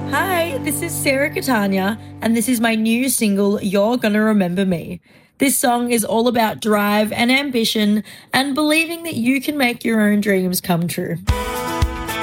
Hi, this is Sarah Catania, and this is my new single, You're Gonna Remember Me. This song is all about drive and ambition and believing that you can make your own dreams come true.